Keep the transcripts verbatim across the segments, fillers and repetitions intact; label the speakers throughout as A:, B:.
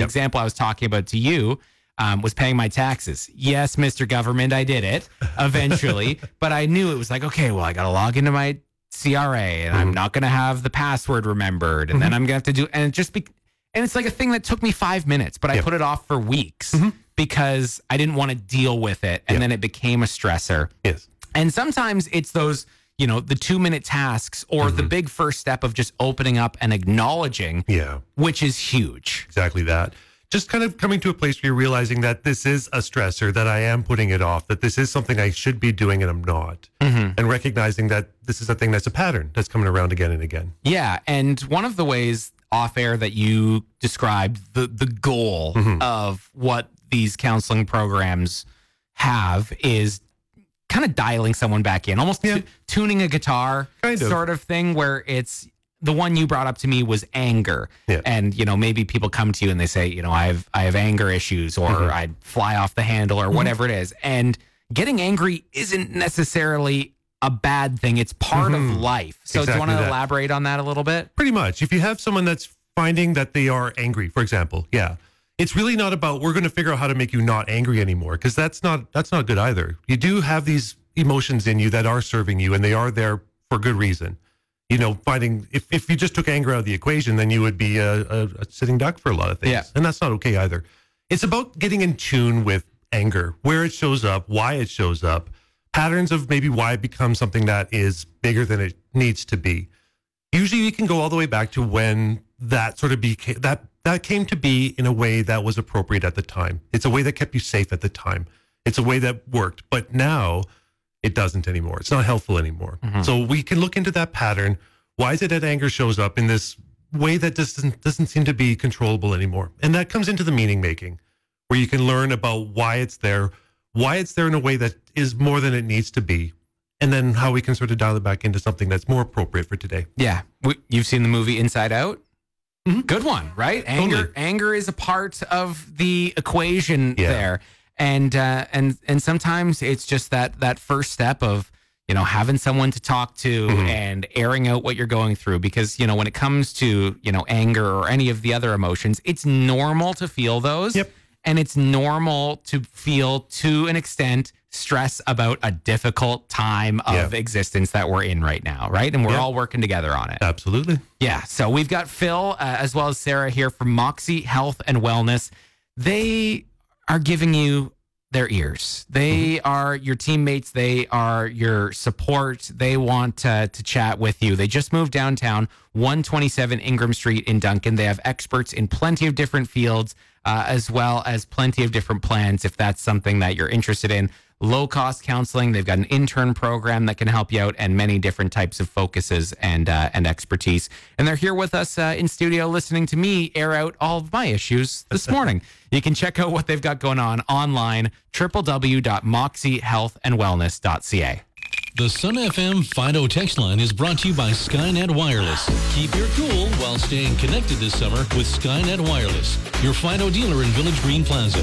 A: The
B: Yep.
A: example I was talking about to you um, was paying my taxes. Yes, Mister Government, I did it eventually, but I knew it was like, okay, well, I got to log into my C R A and I'm not going to have the password remembered. And then I'm going to have to do, and it just be, and it's like a thing that took me five minutes, but I
B: Yep.
A: put it off for weeks because I didn't want to deal with it. And
B: Yep.
A: then it became a stressor.
B: Yes.
A: And sometimes it's those, you know, the two minute tasks or the big first step of just opening up and acknowledging,
B: Yeah.
A: which is huge.
B: Exactly that. Just kind of coming to a place where you're realizing that this is a stressor, that I am putting it off, that this is something I should be doing and I'm not. And recognizing that this is a thing that's a pattern that's coming around again and again.
A: Yeah. And one of the ways off air that you described the, the goal of what these counseling programs have is kind of dialing someone back in, almost
B: Yeah.
A: tu- tuning a guitar
B: Kind of.
A: sort of thing, where it's the one you brought up to me was anger.
B: Yeah.
A: And, you know, maybe people come to you and they say, you know, I have, I have anger issues, or
B: Mm-hmm.
A: I'd fly off the handle, or whatever it is. And getting angry isn't necessarily a bad thing. It's part of life. So do you
B: Exactly
A: want to
B: that.
A: elaborate on that a little bit?
B: Pretty much. If you have someone that's finding that they are angry, for example, yeah, it's really not about we're going to figure out how to make you not angry anymore, because that's not that's not good either. You do have these emotions in you that are serving you, and they are there for good reason. You know, finding if, if you just took anger out of the equation, then you would be a, a, a sitting duck for a lot of things,
A: Yeah.
B: and that's not okay either. It's about getting in tune with anger, where it shows up, why it shows up, patterns of maybe why it becomes something that is bigger than it needs to be. Usually you can go all the way back to when that sort of became, that, that came to be in a way that was appropriate at the time. It's a way that kept you safe at the time. It's a way that worked, but now it doesn't anymore. It's not helpful anymore. So we can look into that pattern. Why is it that anger shows up in this way that just doesn't, doesn't seem to be controllable anymore? And that comes into the meaning making, where you can learn about why it's there, why it's there in a way that is more than it needs to be, and then how we can sort of dial it back into something that's more appropriate for today.
A: Yeah. We, you've seen the movie Inside Out? Good one, right? Anger,
B: Totally.
A: anger is a part of the equation
B: Yeah.
A: there. And, uh, and, and sometimes it's just that, that first step of, you know, having someone to talk to and airing out what you're going through. Because, you know, when it comes to, you know, anger or any of the other emotions, it's normal to feel those.
B: Yep.
A: And it's normal to feel, to an extent, stress about a difficult time of
B: Yeah.
A: existence that we're in right now, right? And we're
B: Yep.
A: all working together on it.
B: Absolutely.
A: Yeah. So we've got Phil uh, as well as Sarah here from Moxie Health and Wellness. They are giving you their ears. They are your teammates. They are your support. They want uh, to chat with you. They just moved downtown, one twenty-seven Ingram Street in Duncan. They have experts in plenty of different fields, uh, as well as plenty of different plans, if that's something that you're interested in. Low cost counseling. They've got an intern program that can help you out, and many different types of focuses and uh, and expertise. And they're here with us uh, in studio, listening to me air out all of my issues this morning. You can check out what they've got going on online, w w w dot moxie health and wellness dot c a.
C: The Sun F M Fido text line is brought to you by Skynet Wireless. Keep your cool while staying connected this summer with Skynet Wireless, your Fido dealer in Village Green Plaza.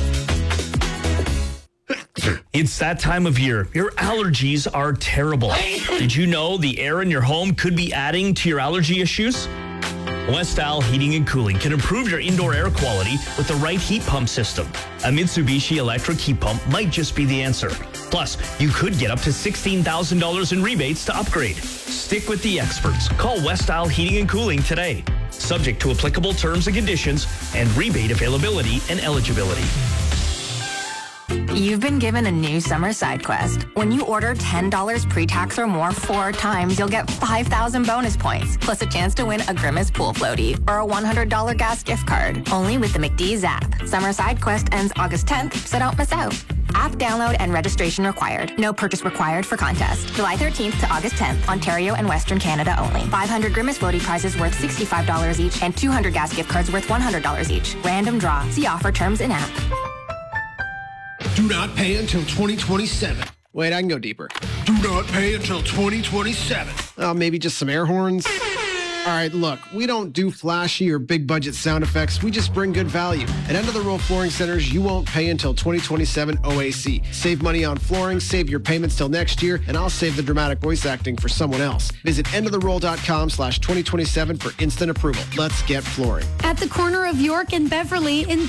D: It's that time of year. Your allergies are terrible. Did you know the air in your home could be adding to your allergy issues? Westall Heating and Cooling can improve your indoor air quality with the right heat pump system. A Mitsubishi electric heat pump might just be the answer. Plus, you could get up to sixteen thousand dollars in rebates to upgrade. Stick with the experts. Call Westall Heating and Cooling today. Subject to applicable terms and conditions and rebate availability and eligibility.
E: You've been given a new summer side quest. When you order ten dollars pre-tax or more four times, you'll get five thousand bonus points, plus a chance to win a Grimace pool floaty or a one hundred dollars gas gift card. Only with the McDee's app. Summer side quest ends August tenth, so don't miss out. App download and registration required. No purchase required for contest. July thirteenth to August tenth, Ontario and Western Canada only. five hundred Grimace floaty prizes worth sixty-five dollars each and two hundred gas gift cards worth one hundred dollars each. Random draw. See offer terms in app.
F: Do not pay until twenty twenty-seven.
G: Wait, I can go deeper.
F: Do not pay until twenty twenty-seven.
G: Uh, maybe just some air horns. All right, look, we don't do flashy or big budget sound effects. We just bring good value. At End of the Row Flooring Centers, you won't pay until twenty twenty-seven O A C. Save money on flooring, save your payments till next year, and I'll save the dramatic voice acting for someone else. Visit end of the roll dot com slash twenty twenty-seven for instant approval. Let's get flooring.
H: At the corner of York and Beverly in